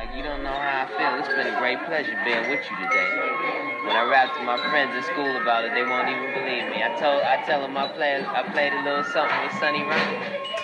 you don't know how I feel. It's been a great pleasure being with you today. When I rap to my friends in school about it, they won't even believe me. I tell them I played a little something with Sonny Rhyme.